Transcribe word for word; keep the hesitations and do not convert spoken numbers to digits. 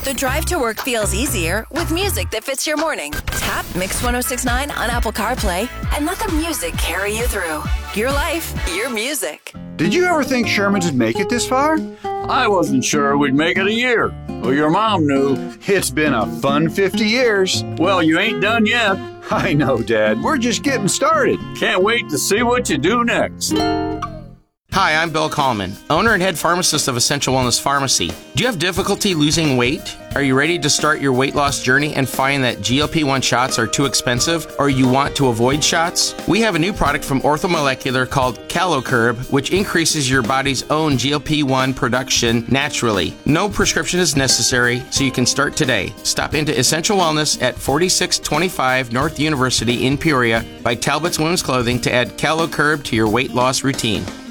The drive to work feels easier with music that fits your morning. Tap Mix one oh six point nine on Apple CarPlay and let the music carry you through. Your life, your music. Did you ever think Sherman's would make it this far? I wasn't sure we'd make it a year. Well, your mom knew. It's been a fun fifty years. Well, you ain't done yet. I know, Dad. We're just getting started. Can't wait to see what you do next. Hi, I'm Bill Kallman, owner and head pharmacist of Essential Wellness Pharmacy. Do you have difficulty losing weight? Are you ready to start your weight loss journey and find that G L P one shots are too expensive, or you want to avoid shots? We have a new product from Orthomolecular called CaloCurb, which increases your body's own G L P one production naturally. No prescription is necessary, so you can start today. Stop into Essential Wellness at forty-six twenty-five North University in Peoria by Talbot's Women's Clothing to add CaloCurb to your weight loss routine.